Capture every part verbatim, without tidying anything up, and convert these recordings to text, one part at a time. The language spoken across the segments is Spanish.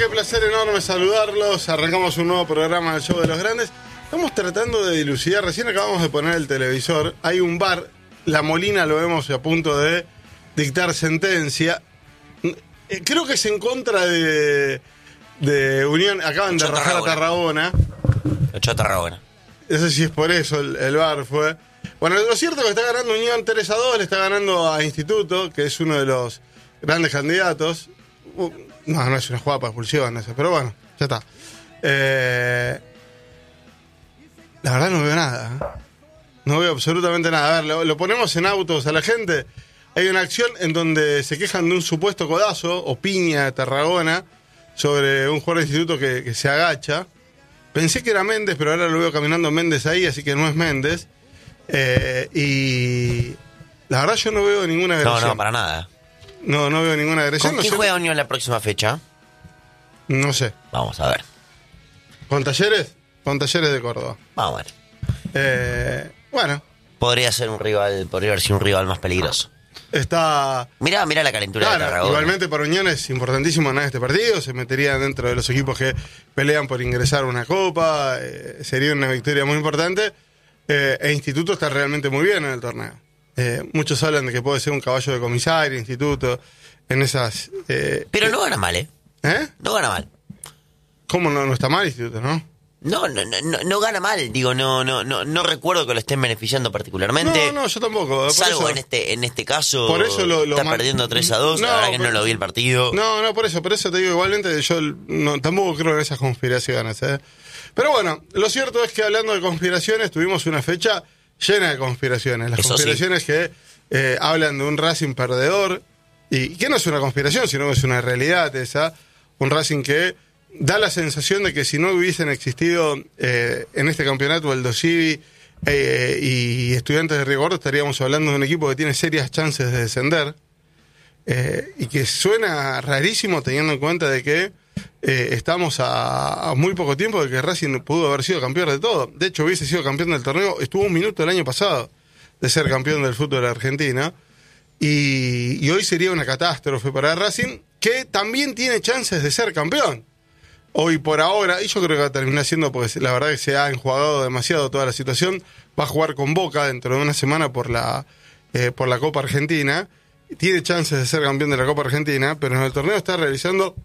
qué placer enorme saludarlos. Arrancamos un nuevo programa del Show de los Grandes. Estamos tratando de dilucidar, recién acabamos de poner el televisor. Hay un bar, La Molina lo vemos a punto de dictar sentencia. Creo que es en contra de, de Unión. Acaban de rajar a Tarragona. Echó a Tarragona. No sé si es por eso el, el bar fue. Bueno, lo cierto es que está ganando Unión tres a dos, le está ganando a Instituto, que es uno de los grandes candidatos. Uh, no, no es una jugada para expulsión, eso, pero bueno, ya está. Eh, la verdad no veo nada. ¿eh? No veo absolutamente nada. A ver, lo, lo ponemos en autos a la gente. Hay una acción en donde se quejan de un supuesto codazo o piña de Tarragona sobre un jugador de Instituto que, que se agacha. Pensé que era Méndez, pero ahora lo veo caminando Méndez ahí, así que no es Méndez. Eh, y la verdad yo no veo ninguna agresión. No, no, para nada. No, no veo ninguna agresión. ¿Con quién no sé. juega Unión la próxima fecha? No sé. Vamos a ver. ¿Con Talleres? Con Talleres de Córdoba. Vamos a ver. Eh, bueno. Podría ser un rival, podría haber sido un rival más peligroso. Está... Mirá, mirá la calentura claro, de Tarragona. Igualmente para Unión es importantísimo ganar este partido. Se metería dentro de los equipos que pelean por ingresar a una copa. Eh, sería una victoria muy importante. Eh, e Instituto está realmente muy bien en el torneo. Eh, muchos hablan de que puede ser un caballo de comisario, Instituto, en esas... Eh, Pero eh, no gana mal, ¿eh? ¿Eh? No gana mal. ¿Cómo no, no está mal Instituto, no? No, no, no, no, no gana mal. Digo, no, no, no, no recuerdo que lo estén beneficiando particularmente. No, no, yo tampoco. Por Salvo eso, en este, en este caso, por eso lo, lo está man... perdiendo tres a dos, no, la verdad que pero... no lo vi el partido. No, no, por eso, por eso te digo, igualmente yo no, tampoco creo en esas conspiraciones, ¿eh? Pero bueno, lo cierto es que hablando de conspiraciones, tuvimos una fecha llena de conspiraciones. Las Eso conspiraciones sí. que eh, hablan de un Racing perdedor, y que no es una conspiración, sino que es una realidad esa, un Racing que da la sensación de que si no hubiesen existido eh, en este campeonato el Dosivi eh, y Estudiantes de Río Gordo, estaríamos hablando de un equipo que tiene serias chances de descender, eh, y que suena rarísimo teniendo en cuenta de que eh, estamos a, a muy poco tiempo de que Racing pudo haber sido campeón de todo. De hecho, hubiese sido campeón del torneo, estuvo un minuto el año pasado de ser campeón del fútbol de Argentina, y, y hoy sería una catástrofe para Racing, que también tiene chances de ser campeón. Hoy por ahora, y yo creo que va a terminar siendo, porque la verdad que se ha enjuagado demasiado toda la situación, va a jugar con Boca dentro de una semana por la, eh, por la Copa Argentina, tiene chances de ser campeón de la Copa Argentina, pero en el torneo está realizando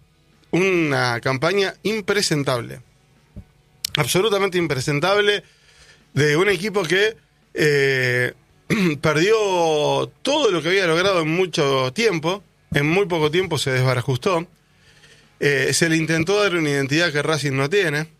una campaña impresentable, absolutamente impresentable, de un equipo que eh, perdió todo lo que había logrado en mucho tiempo, en muy poco tiempo se desbarajustó. Eh, se le intentó dar una identidad que Racing no tiene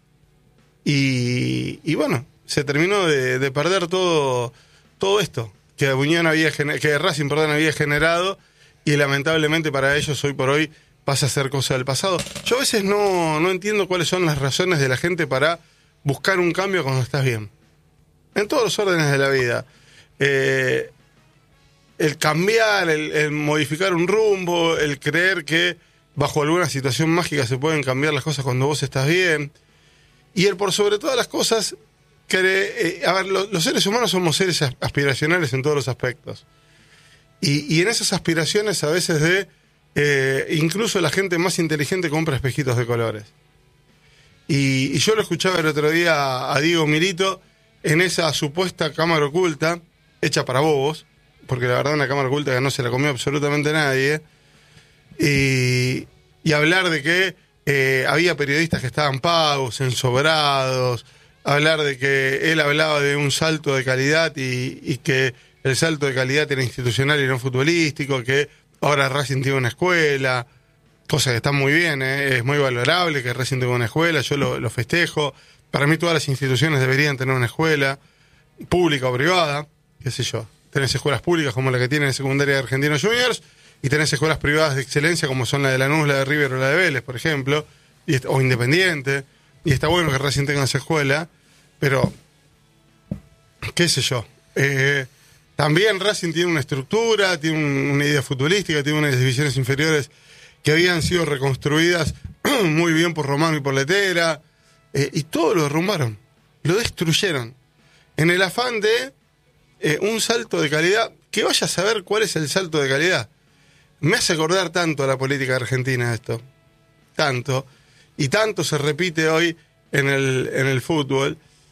y, y bueno, se terminó de, de perder todo, todo esto que Unión había gener- que Racing perdón, había generado, y lamentablemente para ellos hoy por hoy pasa a ser cosa del pasado. Yo a veces no, no entiendo cuáles son las razones de la gente para buscar un cambio cuando estás bien, en todos los órdenes de la vida. Eh, el cambiar, el, el modificar un rumbo, el creer que bajo alguna situación mágica se pueden cambiar las cosas cuando vos estás bien. Y el por sobre todas las cosas, que, eh, a ver, lo, los seres humanos somos seres aspiracionales en todos los aspectos. Y, y en esas aspiraciones a veces de, eh, incluso la gente más inteligente compra espejitos de colores. Y, y yo lo escuchaba el otro día a, a Diego Milito en esa supuesta cámara oculta, hecha para bobos, porque la verdad una cámara oculta que no se la comió absolutamente nadie. Y, y hablar de que eh, había periodistas que estaban pagos, ensobrados, hablar de que él hablaba de un salto de calidad y, y que el salto de calidad era institucional y no futbolístico, que ahora Racing tiene una escuela, cosa que está muy bien, ¿eh? Es muy valorable que Racing tenga una escuela, yo lo, lo festejo. Para mí todas las instituciones deberían tener una escuela, pública o privada, qué sé yo. Tenés escuelas públicas como la que tiene en secundaria de Argentinos Juniors, y tenés escuelas privadas de excelencia como son la de Lanús, la de River o la de Vélez, por ejemplo, y, o Independiente, y está bueno que Racing tenga esa escuela, pero qué sé yo. Eh, también Racing tiene una estructura, tiene un, una idea futbolística, tiene unas divisiones inferiores que habían sido reconstruidas muy bien por Romano y por Letera, eh, y todo lo derrumbaron, lo destruyeron, en el afán de eh, un salto de calidad, que vaya a saber cuál es el salto de calidad. Me hace acordar tanto a la política argentina esto, tanto, y tanto se repite hoy en el, en el fútbol,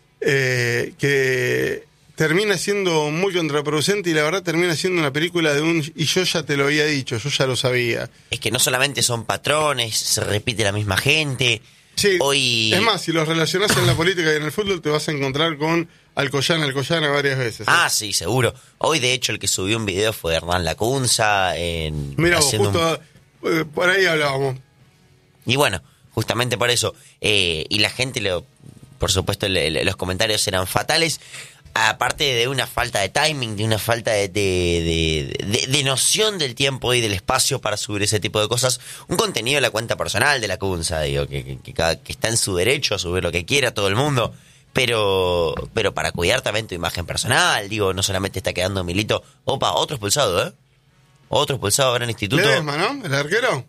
eh, que termina siendo muy contraproducente y la verdad termina siendo una película de un... Y yo ya te lo había dicho, yo ya lo sabía. Es que no solamente son patrones, se repite la misma gente. Sí, hoy... es más, si los relacionás en la política y en el fútbol te vas a encontrar con Alcoyana, Alcoyana varias veces. ¿eh? Ah, sí, seguro. Hoy, de hecho, el que subió un video fue Hernán Lacunza. En, Mira, vos, justo un... eh, por ahí hablábamos. Y bueno, justamente por eso. Eh, y la gente, lo, por supuesto, le, le, los comentarios eran fatales. Aparte de una falta de timing, de una falta de, de, de, de, de noción del tiempo y del espacio para subir ese tipo de cosas, un contenido de la cuenta personal de Lacunza, digo, que, que, que, que está en su derecho a subir lo que quiera todo el mundo, pero pero para cuidar también tu imagen personal, digo, no solamente está quedando Milito, opa, otro expulsado, ¿eh? Otro expulsado ahora en el instituto. Ledesma, ¿no? ¿El arquero?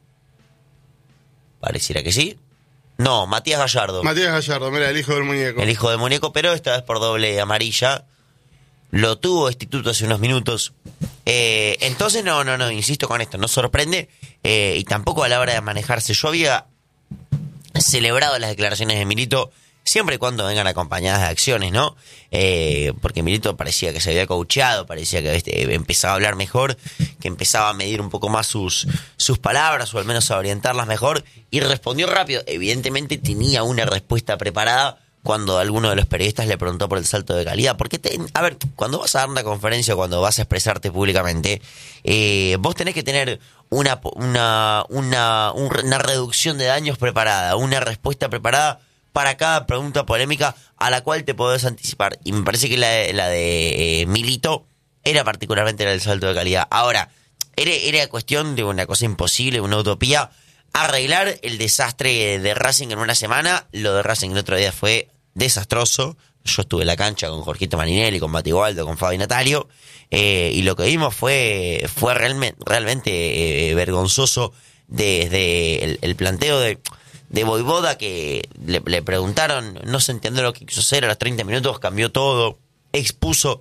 Pareciera que sí. No, Matías Gallardo. Matías Gallardo, mira, el hijo del muñeco. El hijo del muñeco, pero esta vez por doble amarilla. Lo tuvo Instituto hace unos minutos. Eh, entonces, no, no, no, insisto con esto, no sorprende. Eh, y tampoco a la hora de manejarse. Yo había celebrado las declaraciones de Milito siempre y cuando vengan acompañadas de acciones, ¿no? Eh, porque Milito parecía que se había coacheado, parecía que este, empezaba a hablar mejor, que empezaba a medir un poco más sus, sus palabras, o al menos a orientarlas mejor, y respondió rápido. Evidentemente tenía una respuesta preparada cuando alguno de los periodistas le preguntó por el salto de calidad. Porque, te, a ver, cuando vas a dar una conferencia, cuando vas a expresarte públicamente, eh, vos tenés que tener una, una, una, una reducción de daños preparada, una respuesta preparada para cada pregunta polémica a la cual te podés anticipar. Y me parece que la de, la de eh, Milito era particularmente la del salto de calidad. Ahora, era, era cuestión de una cosa imposible, una utopía, arreglar el desastre de Racing en una semana. Lo de Racing el otro día fue desastroso. Yo estuve en la cancha con Jorgito Maninelli, con Mati Waldo, con Fabi Natalio, eh, y lo que vimos fue fue realmente, realmente eh, vergonzoso desde el, el planteo de... de Voivoda, que le, le preguntaron, no se entendió lo que quiso hacer, a los treinta minutos cambió todo, expuso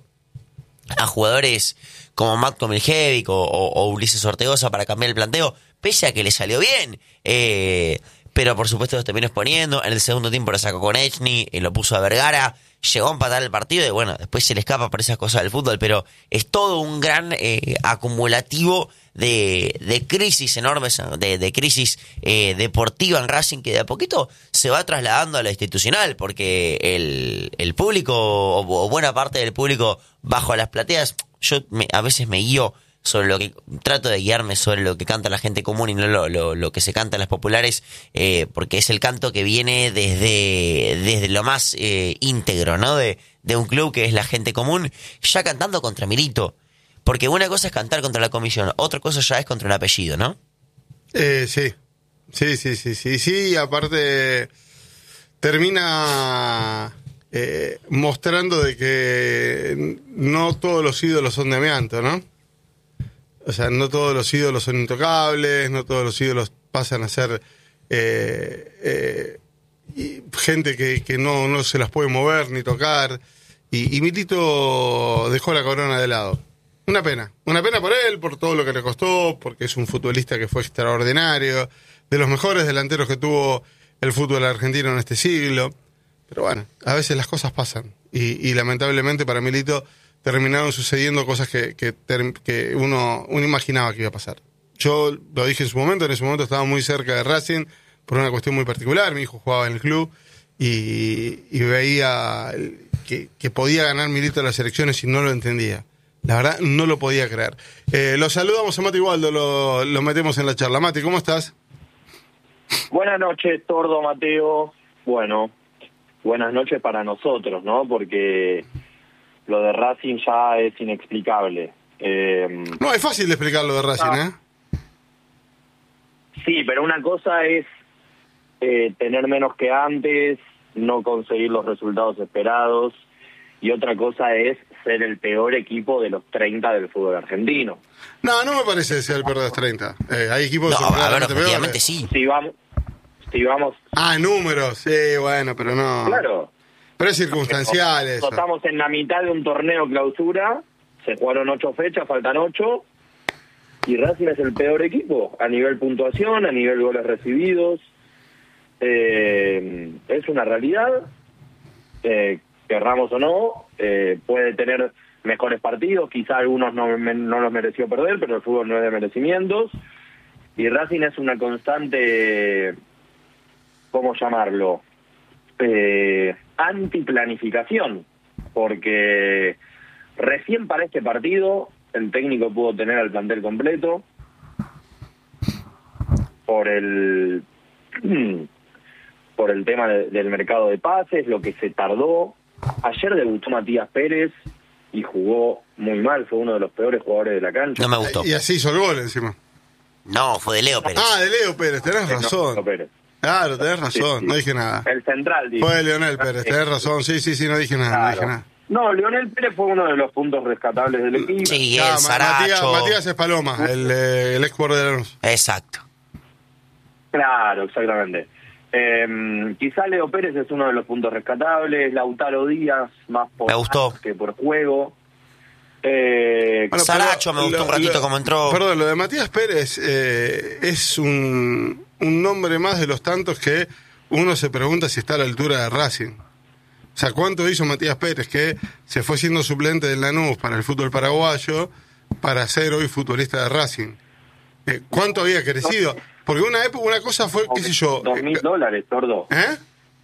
a jugadores como Matko Miljevic o, o, o Ulises Ortegoza para cambiar el planteo, pese a que le salió bien, eh, pero por supuesto los terminó exponiendo. En el segundo tiempo lo sacó con Echny y lo puso a Vergara, llegó a empatar el partido y bueno, después se le escapa por esas cosas del fútbol, pero es todo un gran eh, acumulativo de, de crisis enormes, de, de crisis eh, deportiva en Racing, que de a poquito se va trasladando a lo institucional, porque el, el público, o, o buena parte del público bajo las plateas, yo me, a veces me guío sobre lo que, trato de guiarme sobre lo que canta la gente común y no lo, lo, lo que se canta en las populares, eh, porque es el canto que viene desde, desde lo más eh, íntegro, ¿no? De, de un club que es la gente común, ya cantando contra Milito. Porque una cosa es cantar contra la comisión, otra cosa ya es contra el apellido, ¿no? Eh, sí, sí, sí, sí, sí, sí, aparte termina eh, mostrando de que no todos los ídolos son de amianto, ¿no? O sea, no todos los ídolos son intocables, no todos los ídolos pasan a ser eh, eh, y gente que, que no, no se las puede mover ni tocar. Y, y Milito dejó la corona de lado. Una pena, una pena por él, por todo lo que le costó, porque es un futbolista que fue extraordinario, de los mejores delanteros que tuvo el fútbol argentino en este siglo. Pero bueno, a veces las cosas pasan. Y, y lamentablemente para Milito terminaron sucediendo cosas que, que, que uno, uno imaginaba que iba a pasar. Yo lo dije en su momento, en ese momento estaba muy cerca de Racing por una cuestión muy particular. Mi hijo jugaba en el club y, y veía que, que podía ganar Milito las elecciones y no lo entendía. La verdad, no lo podía creer. Eh, lo saludamos a Mati Waldo, lo, lo metemos en la charla. Mati, ¿cómo estás? Buenas noches, Tordo, Mateo. Bueno, buenas noches para nosotros, ¿no? Porque lo de Racing ya es inexplicable. Eh, no, es fácil de explicar lo de Racing, ah, ¿eh? Sí, pero una cosa es eh, tener menos que antes, no conseguir los resultados esperados, y otra cosa es ser el peor equipo de los treinta del fútbol argentino. No, no me parece que sea el peor de los treinta. Eh, hay equipos no, que son a ver, claramente efectivamente peores. sí. Si vamos, si vamos... Ah, números, sí, bueno, pero no... Claro. Pero es circunstancial eso. Estamos en la mitad de un torneo clausura, se jugaron ocho fechas, faltan ocho, y Racing es el peor equipo, a nivel puntuación, a nivel goles recibidos. eh, es una realidad, eh, querramos o no, eh, puede tener mejores partidos, quizá algunos no, no los mereció perder, pero el fútbol no es de merecimientos, y Racing es una constante, ¿cómo llamarlo? Eh, antiplanificación, porque recién para este partido el técnico pudo tener al plantel completo por el por el tema de, del mercado de pases, lo que se tardó. Ayer debutó Matías Pérez y jugó muy mal, fue uno de los peores jugadores de la cancha. No me gustó. Y así hizo el gol encima. No, fue de Leo Pérez. Ah, de Leo Pérez, tenés No, razón. Leo Pérez. Claro, tenés razón, Sí, sí. no dije nada. El central, digo. Fue de Leonel Pérez, tenés razón, sí, sí, sí, no dije nada, no Claro. dije nada. No, Leonel Pérez fue uno de los puntos rescatables del equipo. Sí, Ah, el Ma- Matías, Saracho. Matías es Paloma, el, eh, el ex jugador de Lanús. Exacto. Claro, exactamente. Eh, quizá Leo Pérez es uno de los puntos rescatables, Lautaro Díaz, más por Me gustó. que por juego. Eh, Bueno, Saracho pero me gustó lo- un ratito lo- como entró. Perdón, lo de Matías Pérez eh, es un, un nombre más de los tantos que uno se pregunta si está a la altura de Racing. O sea, ¿cuánto hizo Matías Pérez que se fue siendo suplente del Lanús para el fútbol paraguayo para ser hoy futbolista de Racing? Eh, ¿Cuánto había crecido? Porque una época, una cosa fue, qué sé yo... Dos mil eh, dólares, sordo. ¿Eh?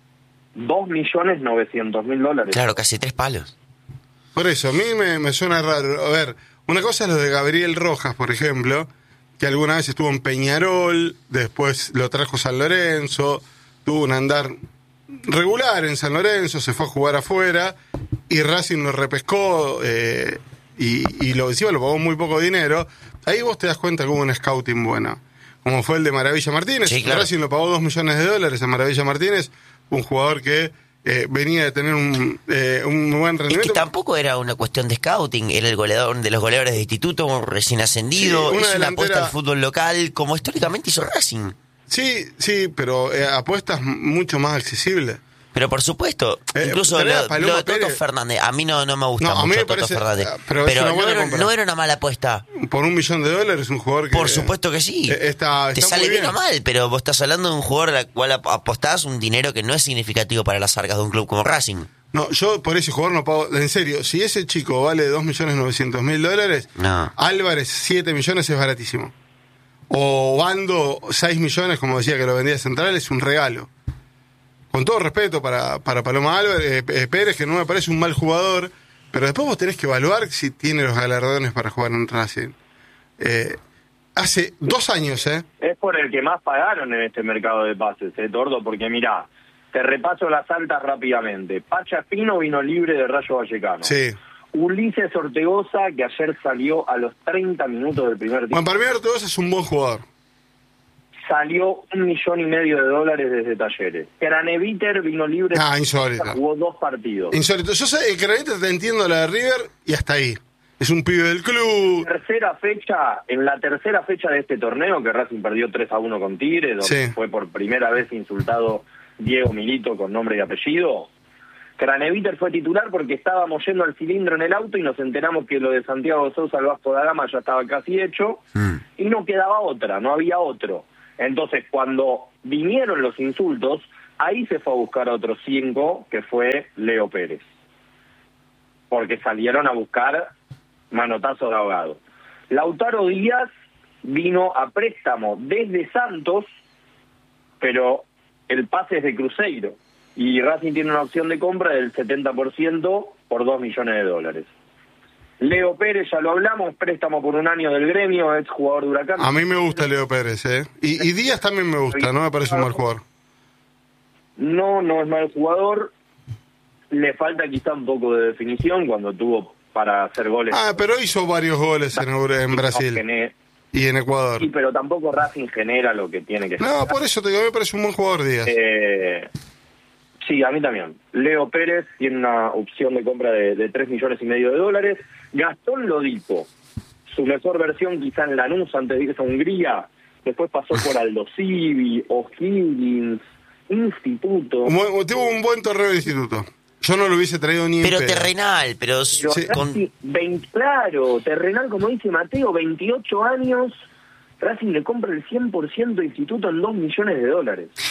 Dos millones novecientos mil dólares. Claro, casi tres palos. Por eso, a mí me, me suena raro. A ver, una cosa es lo de Gabriel Rojas, por ejemplo, que alguna vez estuvo en Peñarol, después lo trajo San Lorenzo, tuvo un andar regular en San Lorenzo, se fue a jugar afuera, y Racing lo repescó, eh, y, y lo encima lo pagó muy poco dinero. Ahí vos te das cuenta que hubo un scouting bueno, como fue el de Maravilla Martínez. Sí, claro. Racing lo pagó dos millones de dólares a Maravilla Martínez, un jugador que eh, venía de tener un, eh, un buen Es rendimiento. que tampoco era una cuestión de scouting, era el goleador de los goleadores de instituto, un recién ascendido, Sí, una hizo una delantera- apuesta al fútbol local, como históricamente hizo Racing. Sí, sí, pero eh, apuestas mucho más accesibles. Pero por supuesto, Eh, incluso tenés a lo, Paloma lo de Toto Pérez. Fernández, a mí no, no me gusta No, a mí mucho me Toto parece- Fernández, pero pero, es una no, buena era, compra. no era una mala apuesta. Por un millón de dólares, un jugador que... Por supuesto que sí. eh, está, Te está sale muy bien o mal, pero vos estás hablando de un jugador al cual ap- apostás un dinero que no es significativo para las arcas de un club como Racing. No, yo por ese jugador no pago... En serio, si ese chico vale dos millones novecientos mil dólares, No. Álvarez siete millones es baratísimo. O Bando seis millones, como decía que lo vendía Central, es un regalo. Con todo respeto para, para Paloma Álvarez, eh, eh, Pérez, que no me parece un mal jugador, pero después vos tenés que evaluar si tiene los galardones para jugar en Racing. Eh, hace dos años, ¿eh? Es por el que más pagaron en este mercado de pases, ¿eh, Tordo? Porque mirá, te repaso las altas rápidamente. Pacha Espino vino libre de Rayo Vallecano. Sí. Ulises Ortegoza, que ayer salió a los treinta minutos del primer tiempo, Bueno, para mí Ortegoza es un buen jugador. salió un millón y medio de dólares desde Talleres. Craneviter vino libre, Ah, insólito. jugó dos partidos. Insólito. Yo sé, el Granito te entiendo la de River y hasta ahí. Es un pibe del club. Tercera fecha, en la tercera fecha de este torneo, que Racing perdió tres a uno con Tigre, donde Sí. fue por primera vez insultado Diego Milito con nombre y apellido. Craneviter fue titular porque estábamos yendo al cilindro en el auto y nos enteramos que lo de Santiago Sousa al Vasco da Gama ya estaba casi hecho Mm. y no quedaba otra, no había otro. Entonces, cuando vinieron los insultos, ahí se fue a buscar a otros cinco, que fue Leo Pérez. Porque salieron a buscar manotazos de ahogado. Lautaro Díaz vino a préstamo desde Santos, pero el pase es de Cruzeiro. Y Racing tiene una opción de compra del setenta por ciento por dos millones de dólares. Leo Pérez, ya lo hablamos, préstamo por un año del Gremio, ex jugador de Huracán. A mí me gusta Leo Pérez, ¿eh? Y, y Díaz también me gusta, no me parece un mal jugador. No, no es mal jugador. Le falta quizá un poco de definición cuando tuvo para hacer goles. Ah, pero hizo varios goles en, Euro- en No Brasil gené- y en Ecuador. Sí, pero tampoco Racing genera lo que tiene que No, generar. por eso te digo, me parece un buen jugador Díaz. Eh, sí, a mí también. Leo Pérez tiene una opción de compra de, de tres millones y medio de dólares. Gastón Lodipo, su mejor versión quizá en Lanús antes de irse a Hungría. Después pasó por Aldo Civi, O'Higgins, Instituto. Un buen- tuvo un buen torneo de instituto. Yo no lo hubiese traído ni en Pero pedo. terrenal, pero Pero Sí. con- Racing, veinte, claro, terrenal, como dice Mateo, veintiocho años. Racing le compra el cien por ciento de Instituto en dos millones de dólares.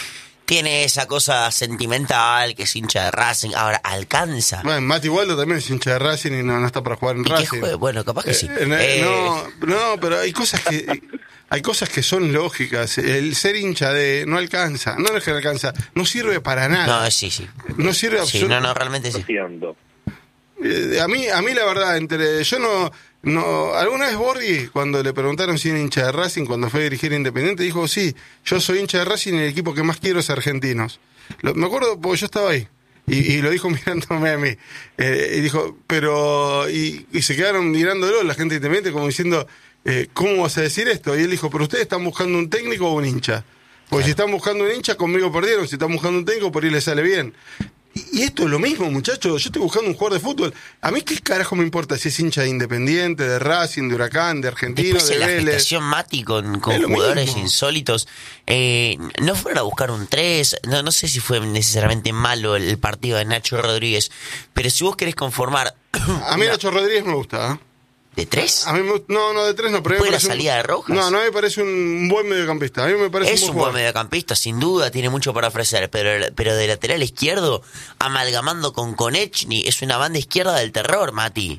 tiene esa cosa sentimental, que es hincha de Racing, ahora alcanza. Bueno, Mati Waldo también es hincha de Racing y no, no está para jugar en ¿Y qué Racing. juega? Bueno, capaz que Eh, sí. eh, Eh, no, no, pero hay cosas que hay cosas que son lógicas. El ser hincha de no alcanza, no es que no alcanza, no sirve para nada. No, sí, sí. No sirve Sí, absolutamente. no, no, realmente sí. Siento. Eh, a mí, a mí la verdad, entre yo no, no, alguna vez Borghi, cuando le preguntaron si era hincha de Racing, cuando fue a dirigir Independiente, dijo sí, yo soy hincha de Racing y el equipo que más quiero es Argentinos. Lo- me acuerdo porque yo estaba ahí y, y lo dijo mirándome a mí eh, y dijo, pero y, y se quedaron mirándolo la gente de Independiente como diciendo, eh, ¿cómo vas a decir esto? Y él dijo, pero ustedes están buscando un técnico o un hincha. Porque si están buscando un hincha, conmigo perdieron. Si están buscando un técnico, por ahí les sale bien. Y esto es lo mismo, muchachos. Yo estoy buscando un jugador de fútbol. A mí, ¿qué carajo me importa si es hincha de Independiente, de Racing, de Huracán, de Argentino, Después de en la Vélez? gestación Mati con, con Es lo jugadores mismo. insólitos, eh, no fueron a buscar un tres, no, no sé si fue necesariamente malo el, el partido de Nacho Rodríguez, pero si vos querés conformar A mí Nacho Rodríguez me gusta. ¿eh? de tres, A mí me gusta- no, no de tres no, pero a mí me ¿Después de la parece un- salida de Rojas? No, no, a mí me parece un buen mediocampista. A mí me parece es un buen jugador. mediocampista, sin duda, tiene mucho para ofrecer, pero, pero de lateral izquierdo, amalgamando con Konechny, es una banda izquierda del terror, Mati.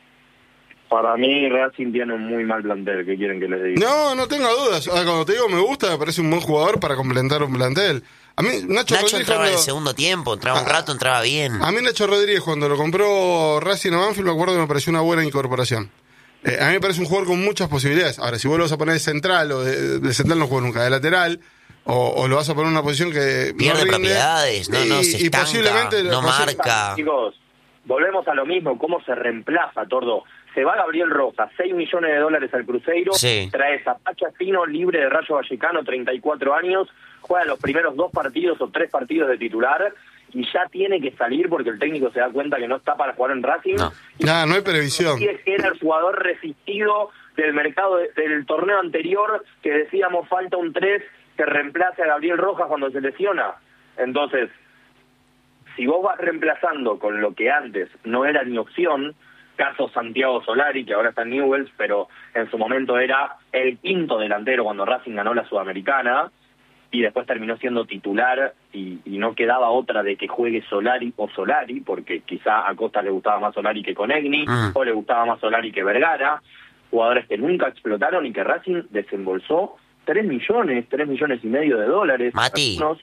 Para mí Racing tiene un muy mal plantel, ¿qué quieren que les diga? No, no tengo dudas. Ahora, cuando te digo me gusta, me parece un buen jugador para complementar un plantel. A mí, Nacho, Nacho Rodríguez entraba en el cuando- segundo tiempo, entraba un Ah, rato, entraba bien. A mí Nacho Rodríguez, cuando lo compró Racing a Banfield, me acuerdo que me pareció una buena incorporación. Eh, a mí me parece un jugador con muchas posibilidades. Ahora, si vos lo vas a poner de central, o de, de central no juega nunca, de lateral, o, o lo vas a poner en una posición que Pierde no rinde, propiedades, no, no, y, se y estanca, posiblemente no posi- marca. Chicos, volvemos a lo mismo, cómo se reemplaza, Tordo. Se va Gabriel Rojas, seis millones de dólares al Cruzeiro, Sí. trae a Pacha Espino, libre de Rayo Vallecano, treinta y cuatro años, juega los primeros dos partidos o tres partidos de titular y ya tiene que salir porque el técnico se da cuenta que no está para jugar en Racing. No. Y Nah, no hay previsión. que era el jugador resistido del mercado de- del torneo anterior, que decíamos falta un tres que reemplace a Gabriel Rojas cuando se lesiona. Entonces, si vos vas reemplazando con lo que antes no era ni opción, caso Santiago Solari, que ahora está en Newell's, pero en su momento era el quinto delantero cuando Racing ganó la Sudamericana, y después terminó siendo titular, y, y no quedaba otra de que juegue Solari o Solari, porque quizá a Costa le gustaba más Solari que Conegni, Mm. o le gustaba más Solari que Vergara, jugadores que nunca explotaron y que Racing desembolsó tres millones, tres millones y medio de dólares. Mati. algunos.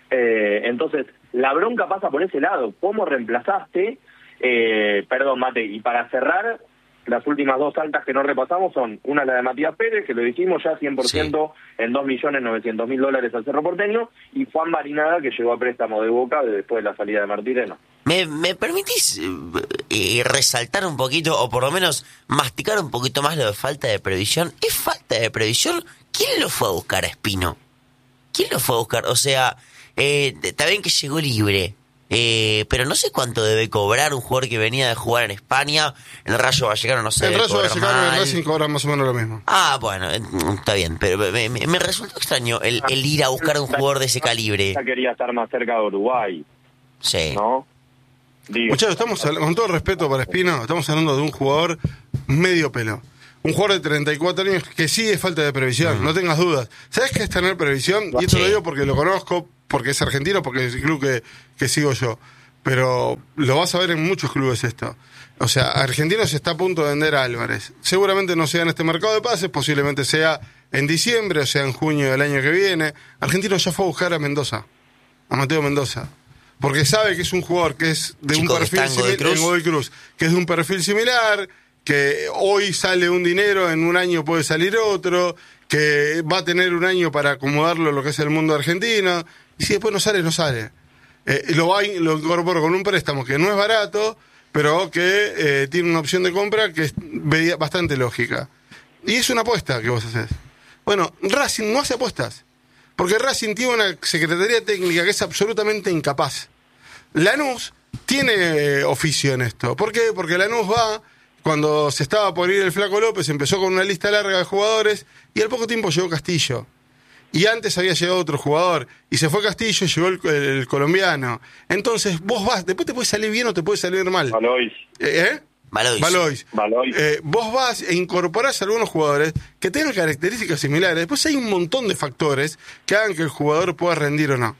Eh, entonces, la bronca pasa por ese lado. ¿Cómo reemplazaste? Eh, perdón, Mate, y para cerrar, las últimas dos altas que no repasamos son una la de Matías Pérez, que lo dijimos ya cien por ciento en dos millones novecientos mil dólares al Cerro Porteño, y Juan Barinaga, que llegó a préstamo de Boca después de la salida de Martireno. ¿Me, me permitís eh, eh, resaltar un poquito, o por lo menos masticar un poquito más lo de falta de previsión? ¿Es falta de previsión? ¿Quién lo fue a buscar a Espino? ¿Quién lo fue a buscar? O sea, eh, está bien que llegó libre, eh, pero no sé cuánto debe cobrar un jugador que venía de jugar en España, en el Rayo Vallecano, no sé. El debe Rayo cobrar Vallecano y el mal. Racing cobran más o menos lo mismo. Ah, bueno, eh, está bien, pero me, me, me resultó extraño el, el ir a buscar a un jugador de ese calibre. Ya quería estar más cerca de Uruguay, Sí. ¿no? Digo, Muchachos, estamos hablando- con todo respeto para Espino, estamos hablando de un jugador medio pelo. Un jugador de treinta y cuatro años que sí es falta de previsión, no tengas dudas. ¿Sabes qué es tener previsión? Y esto Sí. lo digo porque lo conozco, porque es argentino, porque es el club que, que sigo yo. Pero lo vas a ver en muchos clubes esto. O sea, Argentinos está a punto de vender a Álvarez. Seguramente no sea en este mercado de pases, posiblemente sea en diciembre o sea en junio del año que viene. Argentinos ya fue a buscar a Mendoza, a Mateo Mendoza. Porque sabe que es un jugador que es de Chico un que perfil está en Godoy similar, Cruz. en Godoy Cruz, que es de un perfil similar, que hoy sale un dinero, en un año puede salir otro, que va a tener un año para acomodarlo a lo que es el mundo argentino, y si después no sale, no sale. Eh, lo, va, y lo incorporo con un préstamo que no es barato, pero que eh, tiene una opción de compra que es veía- bastante lógica. Y es una apuesta que vos haces. Bueno, Racing no hace apuestas, porque Racing tiene una secretaría técnica que es absolutamente incapaz. Lanús tiene eh, oficio en esto. ¿Por qué? Porque Lanús va, cuando se estaba por ir el Flaco López, empezó con una lista larga de jugadores y al poco tiempo llegó Castillo. Y antes había llegado otro jugador, y se fue Castillo y llegó el, el, el colombiano. Entonces vos vas, después te puede salir bien o te puede salir mal. Valois, ¿Eh? Valois. Valois. Valois. Eh, vos vas e incorporás a algunos jugadores que tengan características similares. Después hay un montón de factores que hagan que el jugador pueda rendir o no.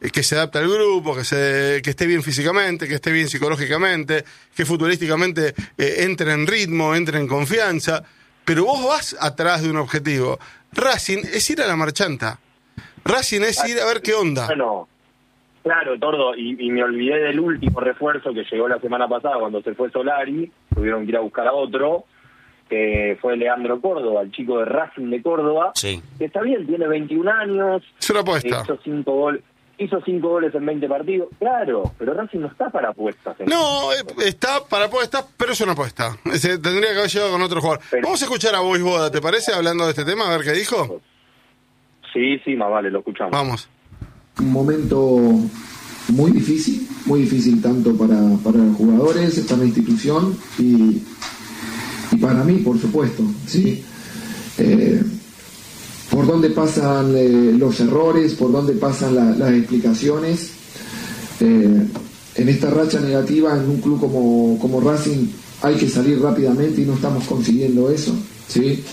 eh, que se adapte al grupo, que se que esté bien físicamente, que esté bien psicológicamente, que futbolísticamente eh, entre en ritmo, entre en confianza, pero vos vas atrás de un objetivo. Racing es ir a la marchanta. Racing es ir a ver qué onda. Bueno, claro, Tordo, y, y me olvidé del último refuerzo que llegó la semana pasada cuando se fue Solari, tuvieron que ir a buscar a otro, que fue Leandro Córdoba, el chico de Racing de Córdoba, Sí. que está bien, tiene veintiún años, Es una apuesta. hizo cinco goles, hizo cinco goles en veinte partidos, claro, pero Racing no está para apuestas. ¿eh? No, eh, está para apuestas, pero es una apuesta. Se tendría que haber llegado con otro jugador. Pero- Vamos a escuchar a Boisboda, ¿te parece? Hablando de este tema, a ver qué dijo. Sí, sí, más vale, lo escuchamos. Vamos. Un momento muy difícil, muy difícil tanto para, para los jugadores, para la institución y, y para mí, por supuesto, ¿sí? Eh, por dónde pasan eh, los errores, por dónde pasan la- las explicaciones. Eh, en esta racha negativa, en un club como, como Racing, hay que salir rápidamente y no estamos consiguiendo eso, ¿sí?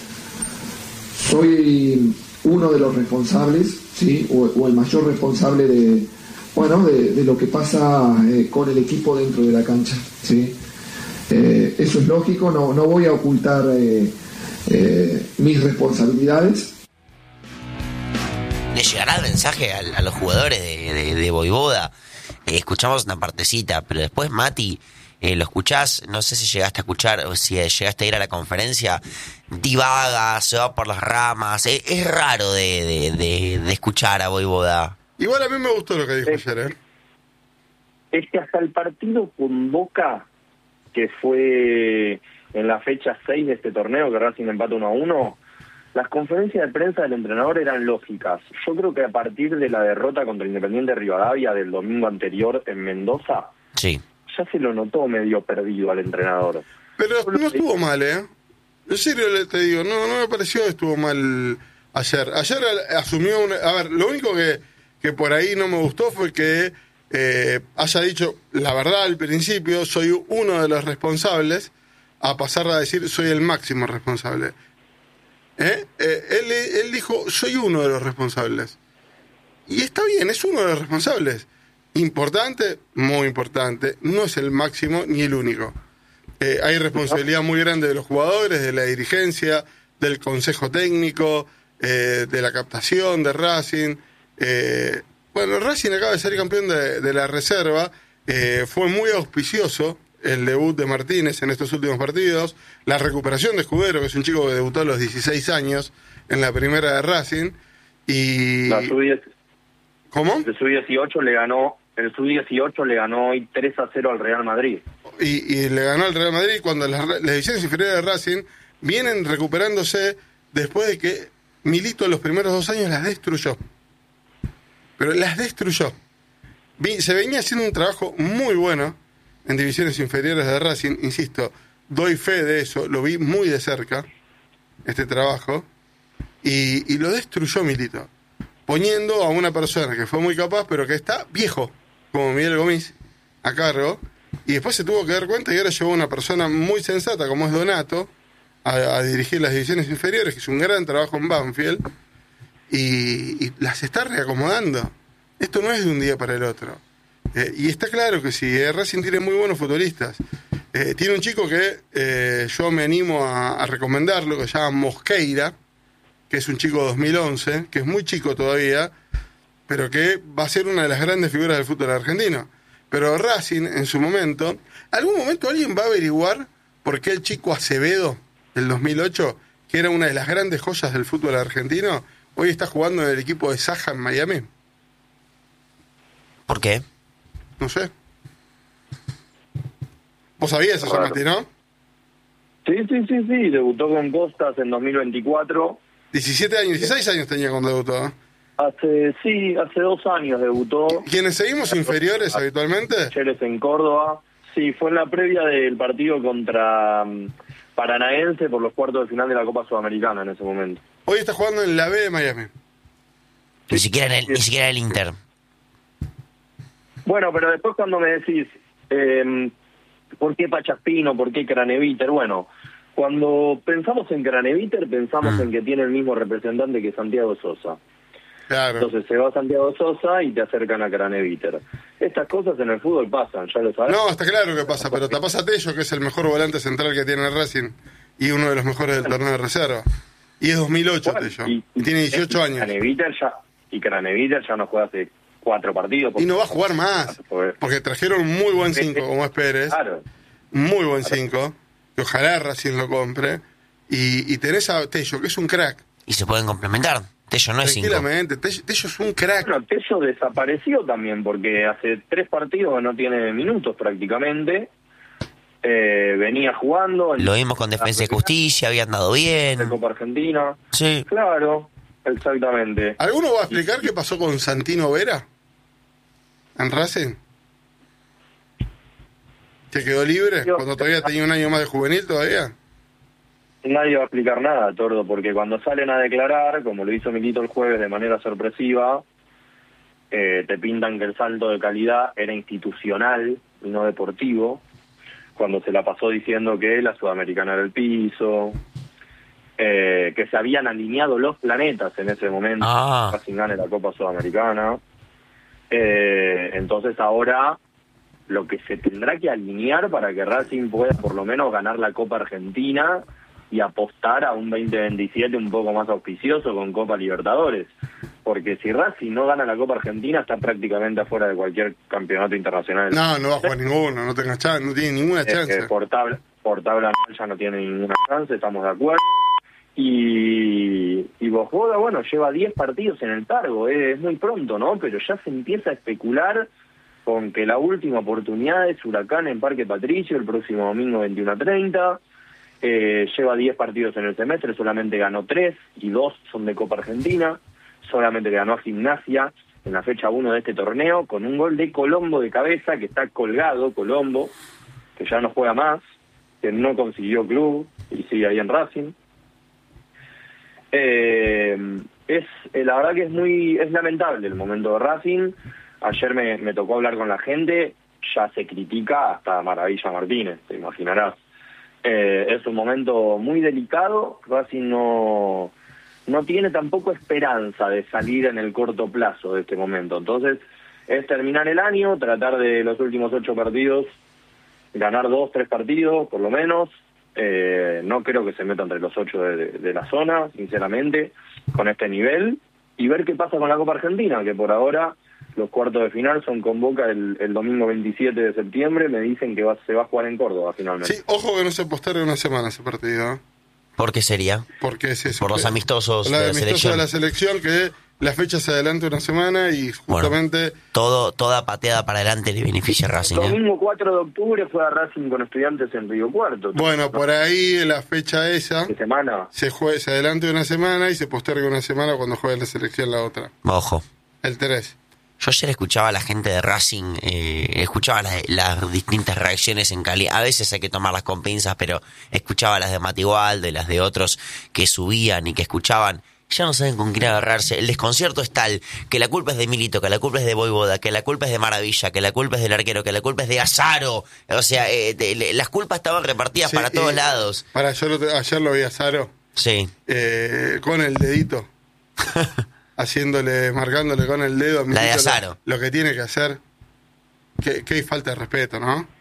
Soy uno de los responsables, ¿sí? o, o el mayor responsable de, bueno, de, de lo que pasa eh, con el equipo dentro de la cancha, ¿sí? Eh, eso es lógico, no, no voy a ocultar eh, eh, mis responsabilidades. ¿Le llegará el mensaje a, a los jugadores de, de, de Voivoda? Eh, escuchamos una partecita, pero después, Mati, eh, lo escuchás, no sé si llegaste a escuchar o si llegaste a ir a la conferencia, divaga, se va por las ramas, eh, es raro de, de, de, de escuchar a Voivoda. Igual a mí me gustó lo que dijo Sí. ayer, ¿eh? Es que hasta el partido con Boca, que fue en la fecha seis de este torneo, que Racing empata uno a uno, las conferencias de prensa del entrenador eran lógicas. Yo creo que a partir de la derrota contra el Independiente Rivadavia del domingo anterior en Mendoza, Sí. ya se lo notó medio perdido al entrenador. Pero no estuvo mal, ¿eh? En serio le- te digo, no, no me pareció que estuvo mal ayer. Ayer a- asumió una... A ver, lo único que, que por ahí no me gustó fue que eh, haya dicho la verdad al principio, soy uno de los responsables, a pasar a decir soy el máximo responsable. ¿Eh? Eh, él, él dijo, soy uno de los responsables. Y está bien, es uno de los responsables. Importante, muy importante. No es el máximo ni el único. Eh, hay responsabilidad muy grande de los jugadores, de la dirigencia, del consejo técnico, eh, de la captación de Racing. Eh, bueno, Racing acaba de ser campeón de, de la reserva. Eh, fue muy auspicioso el debut de Martínez en estos últimos partidos. La recuperación de Escudero, que es un chico que debutó a los dieciséis años en la primera de Racing. Y... La sub diez, ¿Cómo? el sub dieciocho le ganó, el sub dieciocho le ganó hoy tres a cero al Real Madrid. Y, y le ganó al Real Madrid cuando las, las divisiones inferiores de Racing vienen recuperándose después de que Milito los primeros dos años las destruyó. Pero las destruyó. Vi- se venía haciendo un trabajo muy bueno en divisiones inferiores de Racing, insisto, doy fe de eso, lo vi muy de cerca, este trabajo, y, y lo destruyó Milito, poniendo a una persona que fue muy capaz, pero que está viejo, como Miguel Gomis, a cargo, y después se tuvo que dar cuenta y ahora llevó a una persona muy sensata, como es Donato, a, a dirigir las divisiones inferiores, que es un gran trabajo en Banfield, y, y las está reacomodando. Esto no es de un día para el otro. Eh, y está claro que sí, eh, Racing tiene muy buenos futbolistas. Eh, tiene un chico que eh, yo me animo a, a recomendarlo, que se llama Mosqueira, que es un chico de dos mil once, que es muy chico todavía, pero que va a ser una de las grandes figuras del fútbol argentino. Pero Racing, en su momento, ¿algún momento alguien va a averiguar por qué el chico Acevedo, del dos mil ocho, que era una de las grandes joyas del fútbol argentino, hoy está jugando en el equipo de Saja en Miami? ¿Por qué? No sé. ¿Vos sabías eso, Claro. Mati, no? Sí, sí, sí, sí, debutó con Costas en dos mil veinticuatro. diecisiete años, dieciséis años tenía cuando debutó. ¿eh? Hace, sí, hace dos años debutó. ¿Quienes seguimos inferiores habitualmente? Cheles en Córdoba. Sí, fue en la previa del partido contra um, Paranaense por los cuartos de final de la Copa Sudamericana en ese momento. Hoy está jugando en la B de Miami. Ni siquiera en el, ni siquiera en el Inter. Bueno, pero después cuando me decís, eh, ¿por qué Pachaspino? ¿Por qué Craneviter? Bueno, cuando pensamos en Craneviter, pensamos Mm. en que tiene el mismo representante que Santiago Sosa. Claro. Entonces se va Santiago Sosa y te acercan a Craneviter. Estas cosas en el fútbol pasan, ya lo sabes. No, está claro que pasa, pero te pasa Tello, que es el mejor volante central que tiene el Racing y uno de los mejores del torneo de reserva. Y es dos mil ocho, Bueno, Tello. y, Y tiene dieciocho años. Craneviter ya, y Craneviter ya no juega hace cuatro partidos. Y no va a jugar más, porque trajeron un muy buen cinco, como es Pérez. Claro. Muy buen cinco, que ojalá Racing lo compre. Y, y tenés a Tello, que es un crack. Y se pueden complementar. Tello no es cinco. Tranquilamente, Tello, Tello es un crack. Bueno, Tello desapareció también porque hace tres partidos que no tiene minutos prácticamente. Eh, venía jugando. En Lo vimos con Defensa y Justicia, había andado bien. de Copa Argentina. Sí. Claro, exactamente. ¿Alguno va a explicar qué pasó con Santino Vera en Racing? ¿Que quedó libre Yo- cuando todavía tenía un año más de juvenil todavía? Nadie va a explicar nada, Tordo, porque cuando salen a declarar, como lo hizo Milito el jueves de manera sorpresiva, eh, te pintan que el salto de calidad era institucional y no deportivo, cuando se la pasó diciendo que la Sudamericana era el piso, eh, que se habían alineado los planetas en ese momento, Ah. Racing gane la Copa Sudamericana. Eh, entonces ahora lo que se tendrá que alinear para que Racing pueda por lo menos ganar la Copa Argentina y apostar a un veinte veintisiete un poco más auspicioso con Copa Libertadores. Porque si Racing no gana la Copa Argentina, está prácticamente afuera de cualquier campeonato internacional. No, no va a jugar ninguno, no tenga chance, no tiene ninguna Eh, chance. eh, por tabla, por tabla ya no tiene ninguna chance, estamos de acuerdo. Y, y Bojoda, bueno, lleva diez partidos en el cargo, eh, es muy pronto, ¿no? Pero ya se empieza a especular con que la última oportunidad es Huracán en Parque Patricio el próximo domingo veintiuno a treinta. Eh, lleva diez partidos en el semestre, solamente ganó tres y dos son de Copa Argentina. Solamente ganó a Gimnasia en la fecha uno de este torneo con un gol de Colombo de cabeza, que está colgado Colombo, que ya no juega más, que no consiguió club y sigue ahí en Racing. Eh, es eh, la verdad que es muy es lamentable el momento de Racing. Ayer me, me tocó hablar con la gente, ya se critica hasta Maravilla Martínez, te imaginarás. Eh, es un momento muy delicado. Racing no no tiene tampoco esperanza de salir en el corto plazo de este momento. Entonces es terminar el año, tratar de los últimos ocho partidos ganar dos, tres partidos por lo menos. Eh, no creo que se meta entre los ocho de, de, de la zona, sinceramente, con este nivel, y ver qué pasa con la Copa Argentina, que por ahora los cuartos de final son con Boca el, el domingo veintisiete de septiembre. Me dicen que va, se va a jugar en Córdoba finalmente. Sí, ojo que no se postergue una semana ese partido, ¿eh? ¿Por qué sería? Porque es eso. Por los que- amistosos la de la amistosa selección. de la selección, que la fecha se adelanta una semana y justamente... Todo, toda pateada para adelante le beneficia a Racing, ¿eh? Domingo cuatro de octubre fue a Racing con Estudiantes en Río Cuarto. Bueno, por ahí la fecha esa ¿Qué semana? se juegue, se adelanta una semana y se posterga una semana cuando juegue la selección la otra. Ojo. El tres. Yo ayer escuchaba a la gente de Racing, eh, escuchaba las, las distintas reacciones en Cali. A veces hay que tomarlas con pinzas, pero escuchaba las de Matigualdo y las de otros que subían y que escuchaban. Ya no saben con quién agarrarse. El desconcierto es tal que la culpa es de Milito, que la culpa es de Voivoda, que la culpa es de Maravilla, que la culpa es del arquero, que la culpa es de Azaro. O sea, eh, de- de- las culpas estaban repartidas Sí, para todos y- lados. Para, yo lo- ayer lo vi a Saro Sí. eh, con el dedito, haciéndole, marcándole con el dedo a La de Milito lo- Azaro. Lo, que tiene que hacer. Qué, qué falta de respeto, ¿no?